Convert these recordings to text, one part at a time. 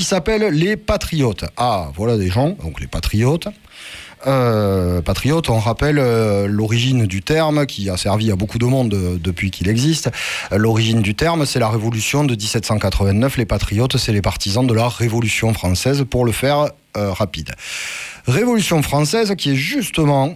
s'appelle les Patriotes. Ah, voilà des gens, donc les Patriotes. Patriote, on rappelle l'origine du terme qui a servi à beaucoup de monde depuis qu'il existe. L'origine du terme, c'est la révolution de 1789. Les patriotes, c'est les partisans de la Révolution française, pour le faire rapide. Révolution française qui est justement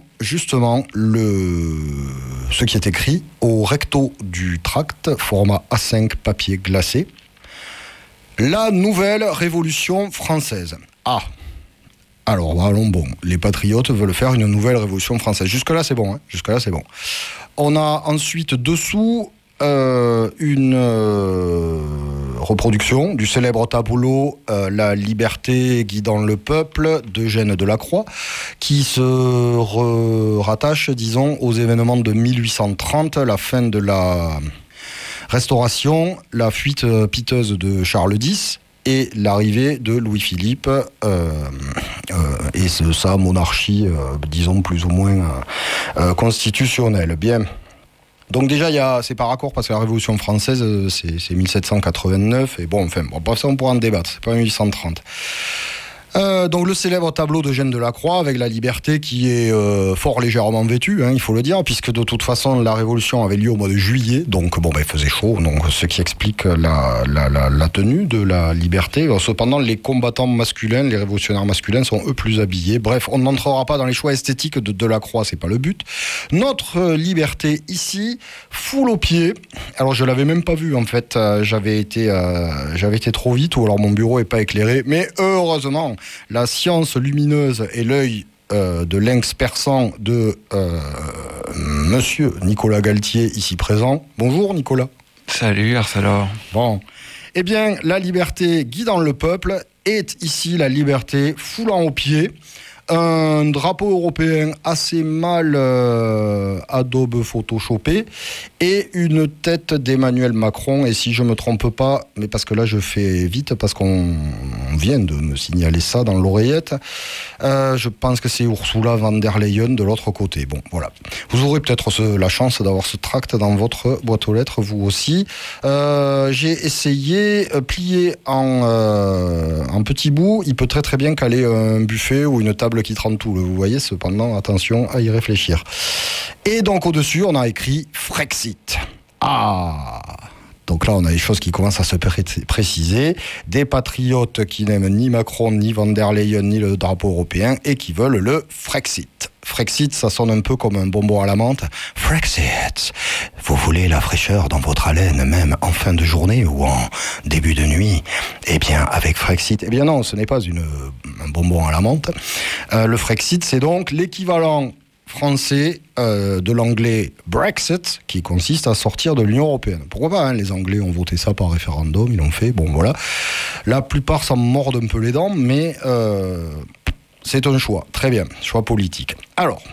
ce qui est écrit au recto du tract, format A5 papier glacé. La nouvelle Révolution française. Ah. Alors, allons bon. Les patriotes veulent faire une nouvelle révolution française. Jusque-là, c'est bon. Jusque-là, c'est bon. On a ensuite dessous une reproduction du célèbre tableau La liberté guidant le peuple d'Eugène Delacroix, qui se rattache, disons, aux événements de 1830, la fin de la Restauration, la fuite piteuse de Charles X, et l'arrivée de Louis-Philippe et sa monarchie, disons, plus ou moins constitutionnelle. Bien. Donc déjà, c'est par accord, parce que la Révolution française, c'est 1789, et bon, enfin, ça on pourra en débattre, c'est pas 1830. Donc le célèbre tableau d'Eugène Delacroix avec la liberté qui est fort légèrement vêtue, il faut le dire, puisque de toute façon la révolution avait lieu au mois de juillet, donc il faisait chaud, donc ce qui explique la tenue de la liberté. Cependant, les combattants masculins, les révolutionnaires masculins sont eux plus habillés. Bref, on n'entrera pas dans les choix esthétiques de Delacroix, c'est pas le but. Notre liberté ici, foule aux pieds. Alors je l'avais même pas vu en fait, j'avais été trop vite, ou alors mon bureau est pas éclairé, mais heureusement la science lumineuse et l'œil de lynx perçant de monsieur Nicolas Galtier, ici présent. Bonjour Nicolas. Salut Arcelor. Bon. Eh bien, la liberté guidant le peuple est ici la liberté foulant aux pieds. Un drapeau européen assez mal Adobe photoshopé et une tête d'Emmanuel Macron, et si je me trompe pas, mais parce que là je fais vite parce qu'on vient de me signaler ça dans l'oreillette, je pense que c'est Ursula von der Leyen de l'autre côté. Bon, voilà. Vous aurez peut-être la chance d'avoir ce tract dans votre boîte aux lettres, vous aussi. J'ai essayé, plié en petits bouts, il peut très très bien caler un buffet ou une table qui trempe tout. Vous voyez, cependant, attention à y réfléchir. Et donc au-dessus, on a écrit Frexit. Ah! Donc là, on a des choses qui commencent à se préciser. Des patriotes qui n'aiment ni Macron, ni von der Leyen, ni le drapeau européen, et qui veulent le Frexit. Frexit, ça sonne un peu comme un bonbon à la menthe. Frexit. Vous voulez la fraîcheur dans votre haleine, même en fin de journée ou en début de nuit? Eh bien, avec Frexit, non, ce n'est pas un bonbon à la menthe. Le Frexit, c'est donc l'équivalent français de l'anglais Brexit, qui consiste à sortir de l'Union européenne. Pourquoi pas, les Anglais ont voté ça par référendum, ils l'ont fait, bon voilà. La plupart s'en mordent un peu les dents, mais c'est un choix, très bien, choix politique. Alors,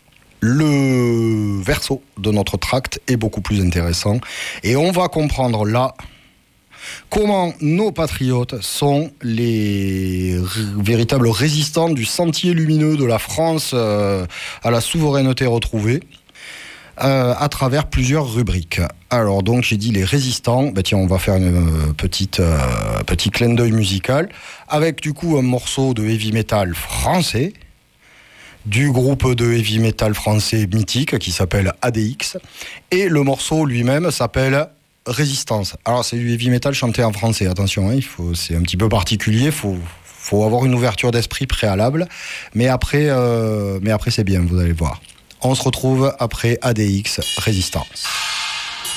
le verso de notre tract est beaucoup plus intéressant, et on va comprendre là comment nos patriotes sont les véritables résistants du sentier lumineux de la France à la souveraineté retrouvée, à travers plusieurs rubriques. Alors donc j'ai dit les résistants, tiens, on va faire une petit clin d'œil musical, avec du coup un morceau de heavy metal français, du groupe de heavy metal français mythique qui s'appelle ADX, et le morceau lui-même s'appelle Résistance. Alors c'est du heavy metal chanté en français, attention, c'est un petit peu particulier, faut avoir une ouverture d'esprit préalable, mais après c'est bien, vous allez voir. On se retrouve après ADX Résistance.